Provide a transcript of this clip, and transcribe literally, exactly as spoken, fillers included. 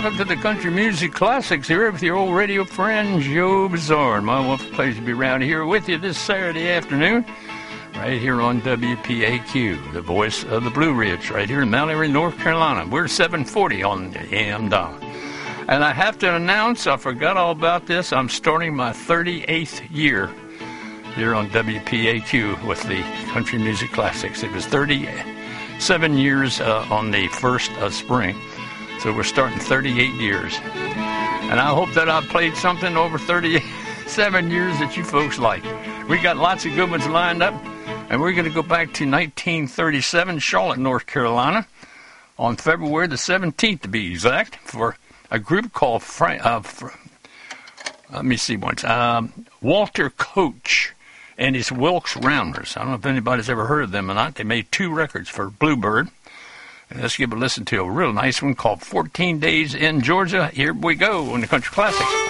welcome to the Country Music Classics here with your old radio friend, Joe Bizarre. My wonderful pleasure to be around here with you this Saturday afternoon, right here on W P A Q, the voice of the Blue Ridge, right here in Mount Airy, North Carolina. We're seven forty on the A M dial. And I have to announce, I forgot all about this, I'm starting my thirty-eighth year here on W P A Q with the Country Music Classics. It was thirty-seven years uh, on the first of spring. So we're starting thirty-eight years. And I hope that I've played something over thirty-seven years that you folks like. We got lots of good ones lined up. And we're going to go back to nineteen thirty-seven, Charlotte, North Carolina, on February the seventeenth to be exact, for a group called, Fra- uh, Fra- let me see once, um, Walter Coach and his Wilkes Rounders. I don't know if anybody's ever heard of them or not. They made two records for Bluebird. Let's give a listen to a real nice one called fourteen days in Georgia. Here we go on the Country Classics.